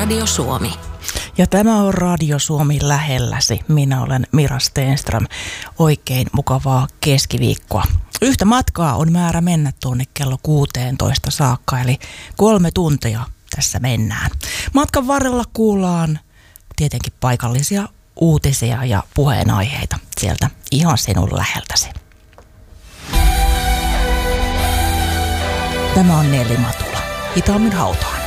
Radio Suomi. Ja tämä on Radio Suomi lähelläsi. Minä olen Mira Stenström. Oikein mukavaa keskiviikkoa. Yhtä matkaa on määrä mennä tuonne kello 16 saakka, eli 3 tuntia tässä mennään. Matkan varrella kuullaan tietenkin paikallisia uutisia ja puheenaiheita sieltä ihan sinun läheltäsi. Tämä on Nelli Matula. Hitaammin hautaan.